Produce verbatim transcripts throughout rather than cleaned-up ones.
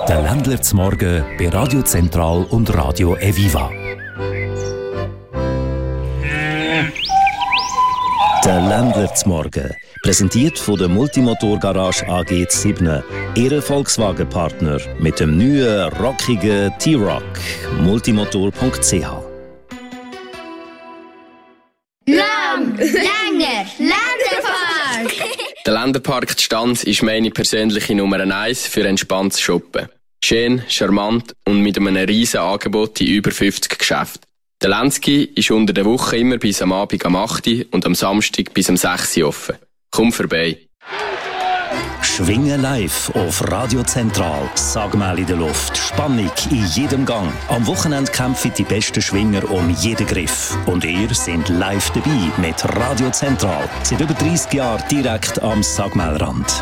Der Ländler zum Morgen bei Radio Zentral und Radio Eviva. Der Ländler zum Morgen, präsentiert von der Multimotor Garage A G sieben, Ihr Volkswagen-Partner mit dem neuen, rockigen T-Roc. multimotor punkt c h. Lang, länger, Länderpark! Der Länderpark Stanz ist meine persönliche Nummer eins für entspanntes Shoppen. Schön, charmant und mit einem riesen Angebot in über fünfzig Geschäften. Der Lenski ist unter der Woche immer bis am Abend am acht Uhr und am Samstag bis am sechs Uhr offen. Komm vorbei. Schwingen live auf Radio Zentral. Sagmal in der Luft. Spannung in jedem Gang. Am Wochenende kämpfen die besten Schwinger um jeden Griff. Und ihr seid live dabei mit Radio Zentral. Seit über dreissig Jahren direkt am Sagmalrand.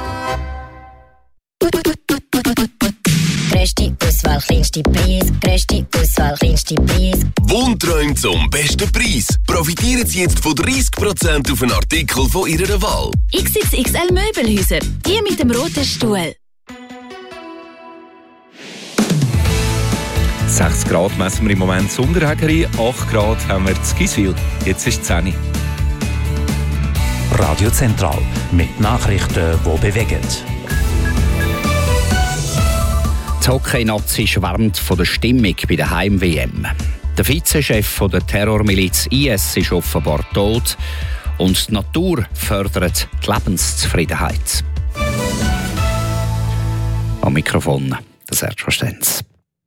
Grösste Auswahl, kleinste Preis. Grösste Auswahl, kleinste Preis. Wundträume zum besten Preis. Profitieren Sie jetzt von dreissig Prozent auf einen Artikel von Ihrer Wahl. X X X L Möbelhäuser. Die mit dem roten Stuhl. sechs Grad messen wir im Moment Sonderhägeri. acht Grad haben wir in Giswil. Jetzt ist es zehn Uhr. Radio Zentral. Mit Nachrichten, die bewegen. Die Hockey-Nazi schwärmt von der Stimmung bei der Heim-W M. Der Vizechef der Terrormiliz I S ist offenbar tot und die Natur fördert die Lebenszufriedenheit. Am Mikrofon der Sergio Stenz.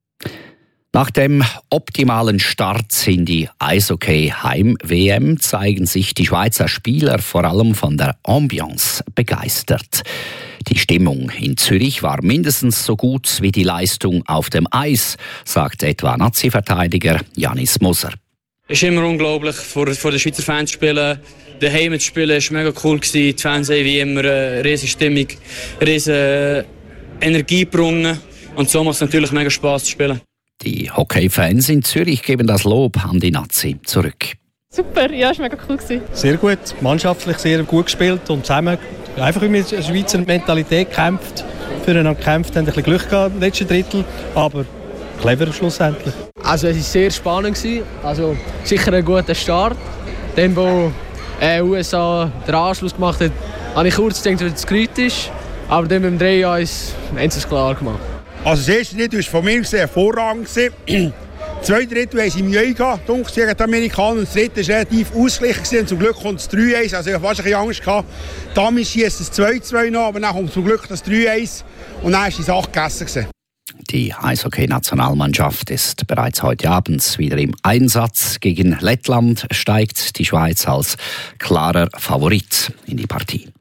Nach dem optimalen Start in die Eishockey-Heim-W M zeigen sich die Schweizer Spieler vor allem von der Ambiance begeistert. Die Stimmung in Zürich war mindestens so gut wie die Leistung auf dem Eis, sagt etwa Nazi-Verteidiger Janis Moser. Es ist immer unglaublich, vor, vor den Schweizer Fans zu spielen. Daheim zu spielen war mega cool. Die Fans haben wie immer eine riesige Stimmung, eine riesige Energie gebrungen. Und so macht es natürlich mega Spass zu spielen. Die Hockey-Fans in Zürich geben das Lob an die Nazi zurück. Super, ja, es war mega cool. Sehr gut, mannschaftlich sehr gut gespielt und zusammen einfach mit der Schweizer Mentalität gekämpft, füreinander gekämpft, haben ein bisschen Glück gehabt im letzten Drittel, aber clever schlussendlich. Also es war sehr spannend, also sicher ein guter Start. Dann, wo äh, U S A den Anschluss gemacht hat, habe ich kurz gedacht, dass es kritisch, aber dann beim drei eins haben sie es klar gemacht. Also das erste Drittel war von mir sehr hervorragend. Das zweite Drittel haben sie Mühe gehabt, gegen die Amerikaner. Und das dritte war relativ ausgeglichen. Zum Glück kommt das drei eins. Also ich hatte fast ein bisschen Angst gehabt. Damit schießt es zwei zwei noch, aber dann kommt zum Glück das drei eins. Und dann war die Sache gegessen. Die Eishockey-Nationalmannschaft ist bereits heute Abend wieder im Einsatz. Gegen Lettland steigt die Schweiz als klarer Favorit in die Partie.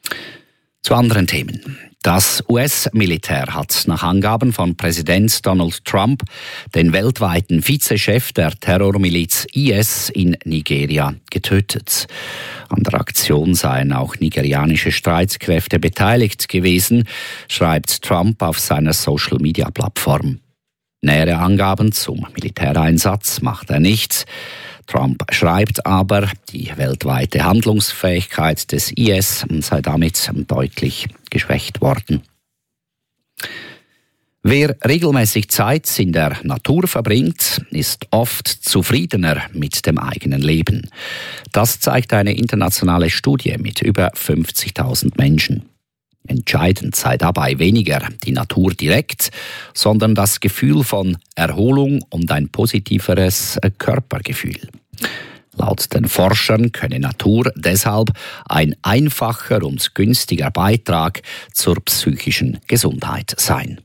Zu anderen Themen. Das U S-Militär hat nach Angaben von Präsident Donald Trump den weltweiten Vizechef der Terrormiliz I S in Nigeria getötet. An der Aktion seien auch nigerianische Streitkräfte beteiligt gewesen, schreibt Trump auf seiner Social-Media-Plattform. Nähere Angaben zum Militäreinsatz macht er nicht. Trump schreibt aber, die weltweite Handlungsfähigkeit des I S sei damit deutlich geschwächt worden. Wer regelmäßig Zeit in der Natur verbringt, ist oft zufriedener mit dem eigenen Leben. Das zeigt eine internationale Studie mit über fünfzigtausend Menschen. Entscheidend sei dabei weniger die Natur direkt, sondern das Gefühl von Erholung und ein positiveres Körpergefühl. Laut den Forschern könne Natur deshalb ein einfacher und günstiger Beitrag zur psychischen Gesundheit sein.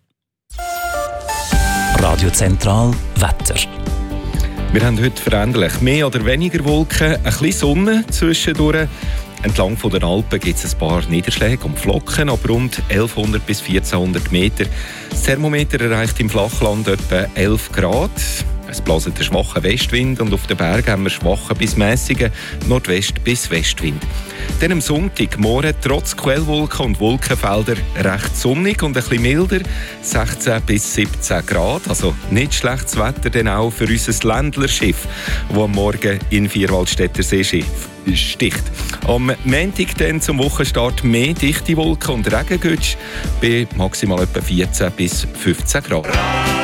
Radio Zentral Wetter. Wir haben heute veränderlich mehr oder weniger Wolken, ein bisschen Sonne zwischendurch. Entlang von den Alpen gibt es ein paar Niederschläge und Flocken ab rund elfhundert bis vierzehnhundert Meter. Das Thermometer erreicht im Flachland etwa elf Grad. Es bläst ein schwacher Westwind und auf den Bergen haben wir schwachen bis mäßigen Nordwest- bis Westwind. Dann am Sonntag, morgen trotz Quellwolken und Wolkenfelder recht sonnig und ein bisschen milder, sechzehn bis siebzehn Grad. Also nicht schlechtes Wetter, denn auch für unser Ländlerschiff, das am Morgen in Vierwaldstätter See sticht. Am Montag dann zum Wochenstart mehr dichte Wolken und Regengütsch bei maximal etwa vierzehn bis fünfzehn Grad.